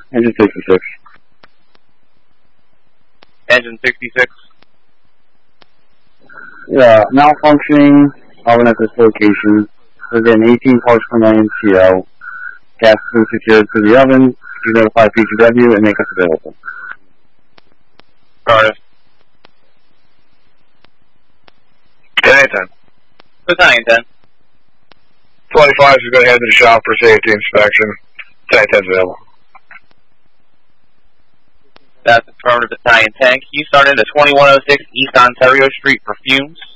Engine 66. Engine 66. Yeah, malfunctioning. Oven at this location. Within 18 parts per million CO. Gas has been secured to the oven. You notify PGW and make us available. Cardiff. Anytime. Battalion 10. 25 is going to head to the shop for safety inspection. Tank 10's available. That's affirmative, Battalion 10. Can you start into 2106 East Ontario Street for fumes?